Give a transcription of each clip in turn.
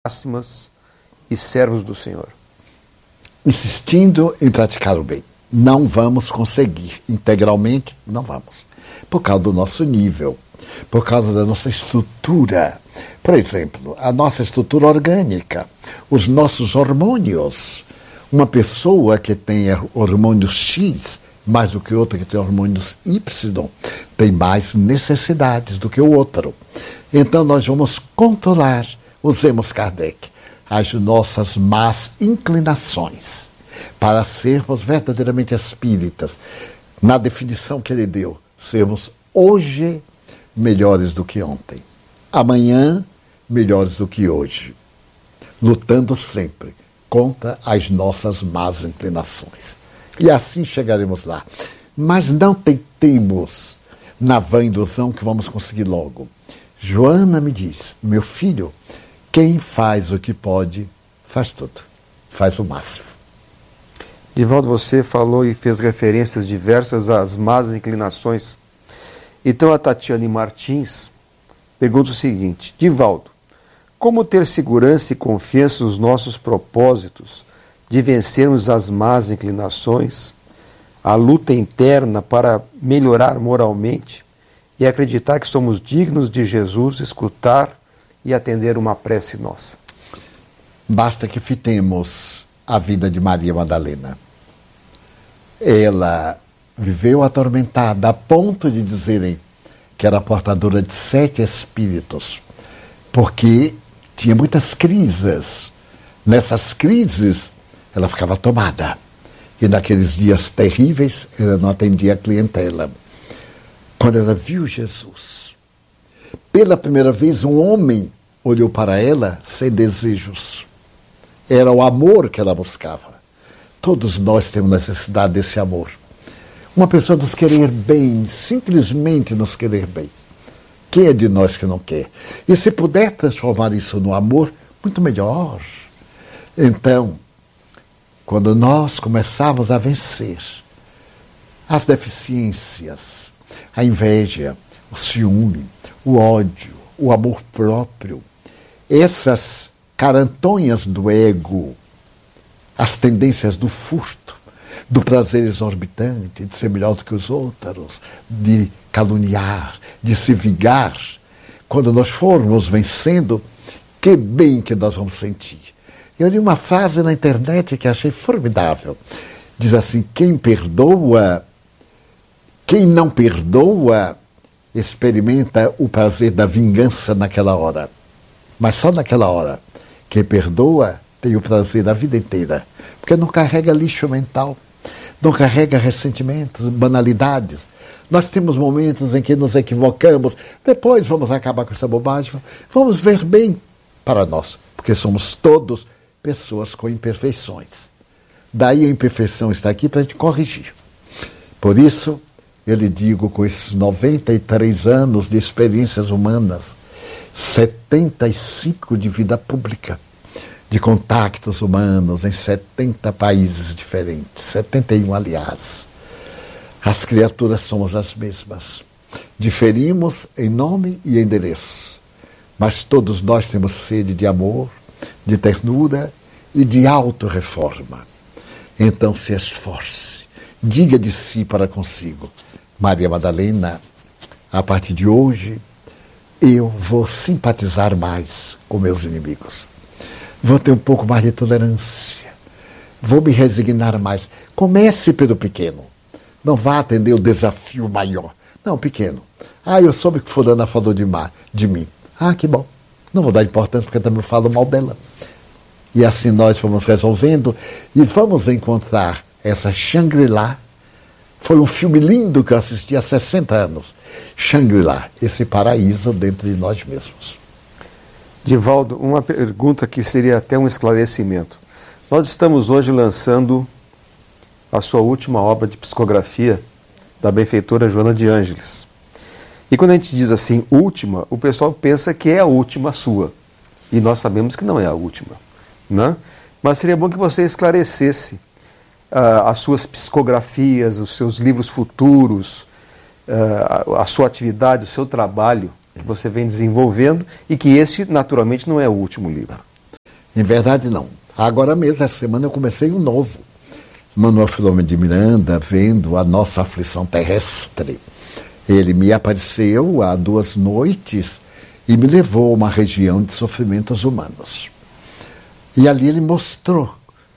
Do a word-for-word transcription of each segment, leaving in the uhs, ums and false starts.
máximas e servos do Senhor. Insistindo em praticar o bem. Não vamos conseguir integralmente, não vamos. Por causa do nosso nível, por causa da nossa estrutura. Por exemplo, a nossa estrutura orgânica, os nossos hormônios. Uma pessoa que tem hormônios X, mais do que outra que tem hormônios Y, tem mais necessidades do que o outro. Então nós vamos controlar, usemos Kardec, as nossas más inclinações, para sermos verdadeiramente espíritas. Na definição que ele deu, sermos hoje melhores do que ontem, amanhã melhores do que hoje, lutando sempre contra as nossas más inclinações. E assim chegaremos lá. Mas não tentemos na vã ilusão que vamos conseguir logo. Joana me diz, meu filho, quem faz o que pode, faz tudo. Faz o máximo. Divaldo, você falou e fez referências diversas às más inclinações. Então a Tatiane Martins pergunta o seguinte: Divaldo, como ter segurança e confiança nos nossos propósitos de vencermos as más inclinações, a luta interna para melhorar moralmente e acreditar que somos dignos de Jesus, escutar e atender uma prece nossa? Basta que fitemos a vida de Maria Madalena. Ela viveu atormentada a ponto de dizerem que era portadora de sete espíritos, porque tinha muitas crises. Nessas crises, ela ficava tomada. E naqueles dias terríveis, ela não atendia a clientela. Quando ela viu Jesus, pela primeira vez um homem olhou para ela sem desejos. Era o amor que ela buscava. Todos nós temos necessidade desse amor. Uma pessoa nos querer bem, simplesmente nos querer bem. Quem é de nós que não quer? E se puder transformar isso no amor, muito melhor. Então, quando nós começarmos a vencer as deficiências, a inveja, o ciúme, o ódio, o amor próprio, essas carantonhas do ego, as tendências do furto, do prazer exorbitante, de ser melhor do que os outros, de caluniar, de se vingar, quando nós formos vencendo, que bem que nós vamos sentir. Eu li uma frase na internet que achei formidável. Diz assim: quem perdoa, quem não perdoa, experimenta o prazer da vingança naquela hora. Mas só naquela hora. Quem perdoa tem o prazer da vida inteira. Porque não carrega lixo mental, não carrega ressentimentos, banalidades. Nós temos momentos em que nos equivocamos, depois vamos acabar com essa bobagem, vamos ver bem para nós, porque somos todos pessoas com imperfeições. Daí a imperfeição está aqui para a gente corrigir. Por isso, eu lhe digo, com esses noventa e três anos de experiências humanas, setenta e cinco de vida pública, de contactos humanos em setenta países diferentes, setenta e um aliás, as criaturas somos as mesmas. Diferimos em nome e endereço, mas todos nós temos sede de amor, de ternura e de autorreforma. Então se esforce, diga de si para consigo: Maria Madalena, a partir de hoje, eu vou simpatizar mais com meus inimigos. Vou ter um pouco mais de tolerância. Vou me resignar mais. Comece pelo pequeno. Não vá atender o desafio maior. Não, pequeno. Ah, eu soube que fulana falou de, má, de mim. Ah, que bom. Não vou dar importância porque eu também falo mal dela. E assim nós vamos resolvendo e vamos encontrar essa Shangri-La. Foi um filme lindo que eu assisti há sessenta anos. Shangri-La, esse paraíso dentro de nós mesmos. Divaldo, uma pergunta que seria até um esclarecimento. Nós estamos hoje lançando a sua última obra de psicografia da benfeitora Joana de Ângeles. E quando a gente diz assim, última, o pessoal pensa que é a última sua. E nós sabemos que não é a última, né? Mas seria bom que você esclarecesse uh, as suas psicografias, os seus livros futuros, uh, a sua atividade, o seu trabalho que você vem desenvolvendo, e que esse, naturalmente, não é o último livro. Em verdade, não. Agora mesmo, essa semana, eu comecei um novo. Manuel Filomeno de Miranda, vendo a nossa aflição terrestre. Ele me apareceu há duas noites e me levou a uma região de sofrimentos humanos. E ali ele mostrou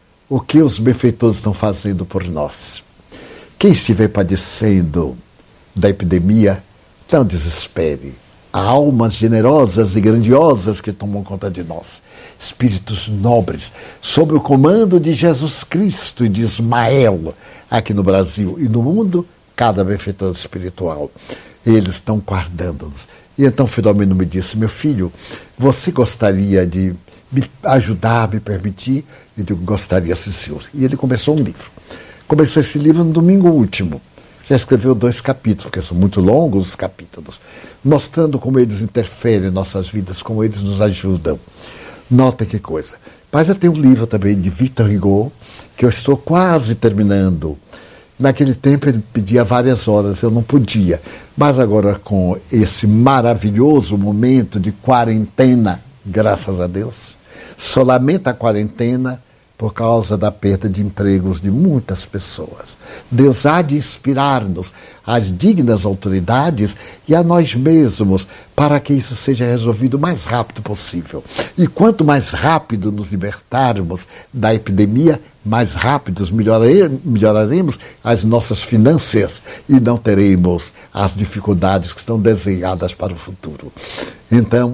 o que os benfeitores estão fazendo por nós. Quem estiver padecendo da epidemia, não desespere. Há almas generosas e grandiosas que tomam conta de nós. Espíritos nobres, sob o comando de Jesus Cristo e de Ismael, aqui no Brasil e no mundo, cada benfeitor espiritual. Eles estão guardando-nos. E então Filomeno me disse, meu filho, você gostaria de me ajudar, me permitir? Eu digo, gostaria, sim, senhor. E ele começou um livro. Começou esse livro no domingo último. Já escreveu dois capítulos, porque são muito longos os capítulos, mostrando como eles interferem em nossas vidas, como eles nos ajudam. Nota que coisa. Mas eu tenho um livro também de Victor Hugo, que eu estou quase terminando. Naquele tempo ele pedia várias horas, eu não podia. Mas agora, com esse maravilhoso momento de quarentena, graças a Deus, só lamenta a quarentena por causa da perda de empregos de muitas pessoas. Deus há de inspirar-nos, as dignas autoridades e a nós mesmos, para que isso seja resolvido o mais rápido possível. E quanto mais rápido nos libertarmos da epidemia, mais rápidos melhoraremos as nossas finanças e não teremos as dificuldades que estão desenhadas para o futuro. Então,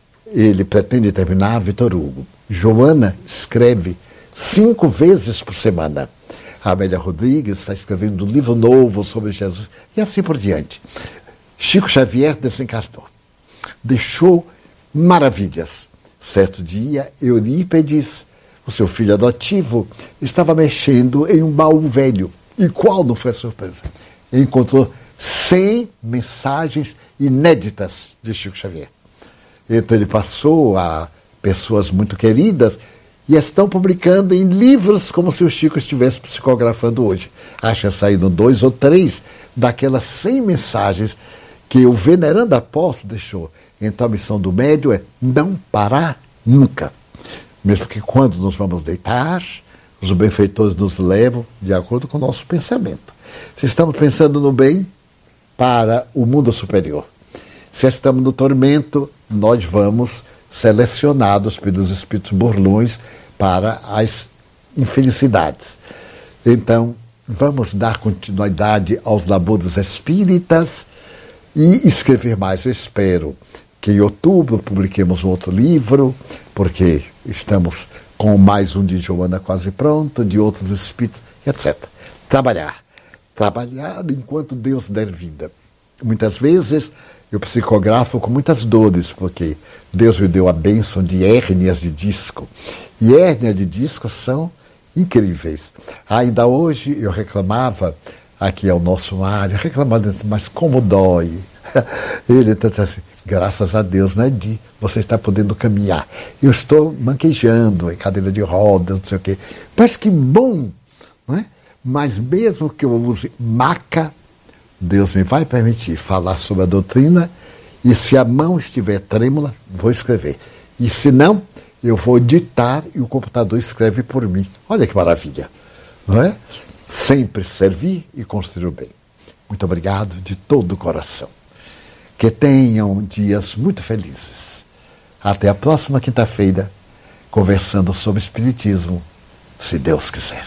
ele pretende terminar, Victor Hugo. Joana escreve cinco vezes por semana. A Amélia Rodrigues está escrevendo um livro novo sobre Jesus e assim por diante. Chico Xavier desencarnou. Deixou maravilhas. Certo dia, Eurípedes, o seu filho adotivo, estava mexendo em um baú velho. E qual não foi a surpresa? Ele encontrou cem mensagens inéditas de Chico Xavier. Então ele passou a pessoas muito queridas e estão publicando em livros como se o Chico estivesse psicografando hoje. Acho que saíram dois ou três daquelas cem mensagens que o venerando apóstolo deixou. Então a missão do médium é não parar nunca. Mesmo que quando nos vamos deitar, os benfeitores nos levam de acordo com o nosso pensamento. Se estamos pensando no bem, para o mundo superior. Se estamos no tormento, nós vamos selecionados pelos espíritos burlões para as infelicidades. Então, vamos dar continuidade aos labores espíritas e escrever mais. Eu espero que em outubro publiquemos um outro livro, porque estamos com mais um de Joana quase pronto, de outros espíritos, etcétera. Trabalhar. Trabalhar enquanto Deus der vida. Muitas vezes eu psicografo com muitas dores, porque Deus me deu a bênção de hérnias de disco. E hérnias de disco são incríveis. Ainda hoje eu reclamava, aqui é o nosso Mário, reclamava, mas como dói. Ele então disse assim, graças a Deus, né, Di? Você está podendo caminhar. Eu estou manquejando em cadeira de rodas, não sei o quê. Mas que bom, não é? Mas mesmo que eu use maca, Deus me vai permitir falar sobre a doutrina e se a mão estiver trêmula, vou escrever. E se não, eu vou ditar e o computador escreve por mim. Olha que maravilha, não é? Sempre servir e construir o bem. Muito obrigado de todo o coração. Que tenham dias muito felizes. Até a próxima quinta-feira, conversando sobre Espiritismo, se Deus quiser.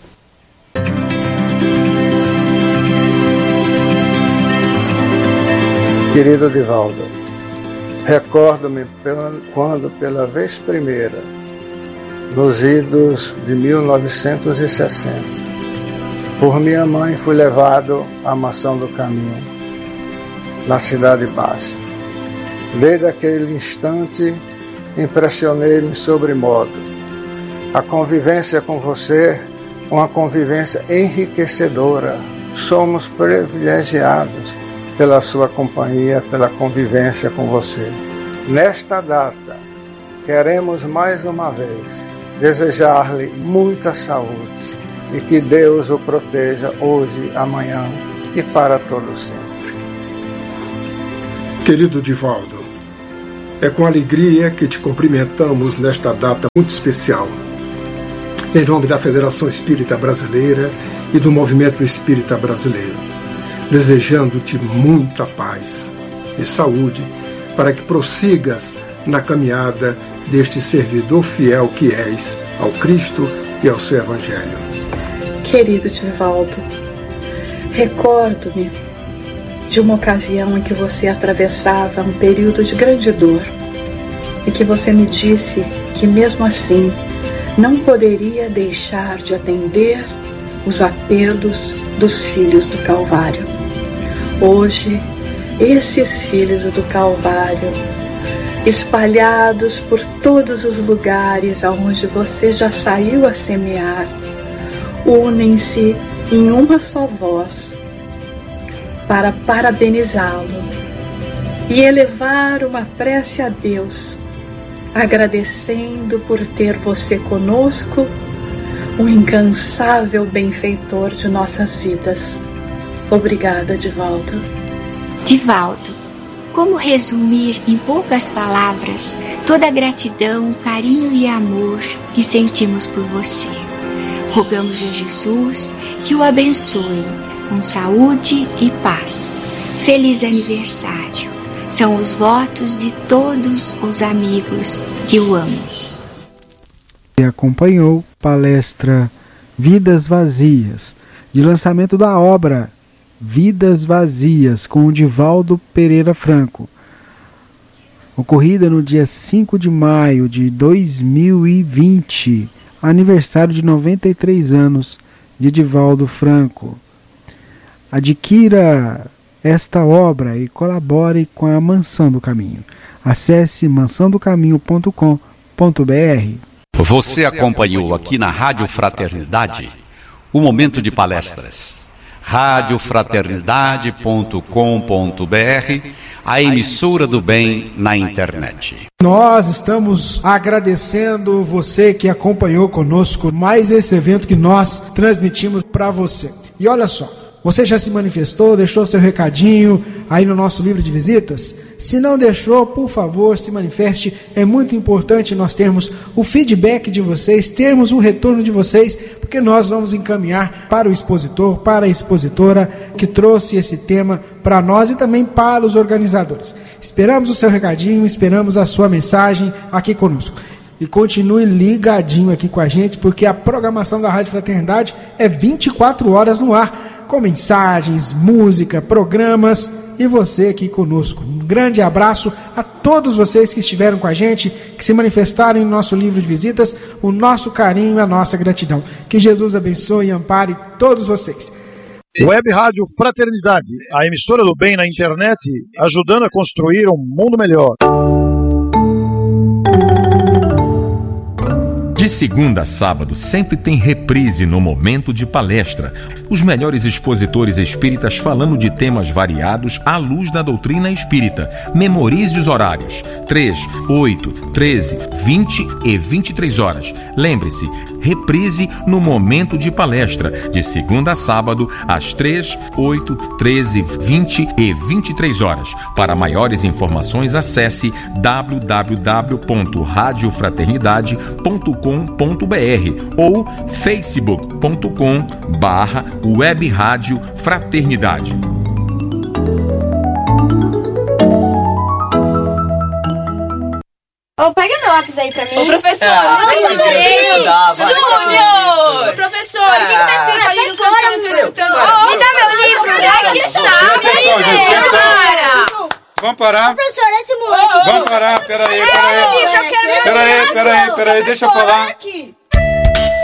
Querido Divaldo, recordo-me quando pela vez primeira, nos idos de mil novecentos e sessenta, por minha mãe fui levado à Mansão do Caminho, na Cidade Baixa. Desde aquele instante, impressionei-me sobremodo. A convivência com você, uma convivência enriquecedora. Somos privilegiados pela sua companhia, pela convivência com você. Nesta data, queremos mais uma vez desejar-lhe muita saúde e que Deus o proteja hoje, amanhã e para todo sempre. Querido Divaldo, É com alegria que te cumprimentamos nesta data muito especial. Em nome da Federação Espírita Brasileira e do Movimento Espírita Brasileiro, desejando-te muita paz e saúde para que prossigas na caminhada deste servidor fiel que és ao Cristo e ao seu Evangelho. Querido Divaldo, recordo-me de uma ocasião em que você atravessava um período de grande dor e que você me disse que mesmo assim não poderia deixar de atender os apelos dos filhos do Calvário. Hoje, esses filhos do Calvário, espalhados por todos os lugares aonde você já saiu a semear, unem-se em uma só voz para parabenizá-lo e elevar uma prece a Deus, agradecendo por ter você conosco, o incansável benfeitor de nossas vidas. Obrigada, Divaldo. Divaldo, como resumir em poucas palavras toda a gratidão, carinho e amor que sentimos por você? Rogamos a Jesus que o abençoe com saúde e paz. Feliz aniversário. São os votos de todos os amigos que o amam. E acompanhou palestra Vidas Vazias, de lançamento da obra Vidas Vazias, com o Divaldo Pereira Franco, ocorrida no dia cinco de maio de dois mil e vinte, aniversário de noventa e três anos de Divaldo Franco. Adquira esta obra e colabore com a Mansão do Caminho. Acesse mansão do caminho ponto com ponto b r. Você acompanhou aqui na Rádio Fraternidade o momento de palestras. rádio fraternidade ponto com ponto b r, a emissora do bem na internet. Nós estamos agradecendo você que acompanhou conosco mais esse evento que nós transmitimos para você. E olha só, você já se manifestou, deixou seu recadinho aí no nosso livro de visitas? Se não deixou, por favor, se manifeste. É muito importante nós termos o feedback de vocês, termos o retorno de vocês, porque nós vamos encaminhar para o expositor, para a expositora que trouxe esse tema para nós e também para os organizadores. Esperamos o seu recadinho, esperamos a sua mensagem aqui conosco. E continue ligadinho aqui com a gente, porque a programação da Rádio Fraternidade é vinte e quatro horas no ar, com mensagens, música, programas e você aqui conosco. Um grande abraço a todos vocês que estiveram com a gente, que se manifestaram em nosso livro de visitas, o nosso carinho e a nossa gratidão. Que Jesus abençoe e ampare todos vocês. Web Rádio Fraternidade, a emissora do bem na internet, ajudando a construir um mundo melhor. De segunda a sábado sempre tem reprise no momento de palestra. Os melhores expositores espíritas falando de temas variados à luz da doutrina espírita. Memorize os horários: três, oito, treze, vinte e vinte e três horas. Lembre-se, reprise no momento de palestra, de segunda a sábado, às três, oito, treze, vinte e vinte e três horas. Para maiores informações, acesse w w w ponto rádio fraternidade ponto com ponto b r ou facebook ponto com barra web rádio fraternidade. Ô, pega meu lápis aí pra mim. Ô, professor! Ah, eu Júnior! Júnior! Professor, o que, que tá escrito ah, ali no canto que eu não tô escutando? Oh, me dá meu livro! Ai, que saco! Atenção, gente, atenção! Vamos parar? Professor, esse moleque... Vamos parar, peraí, peraí. Eu quero meu Peraí, peraí, peraí, deixa eu falar.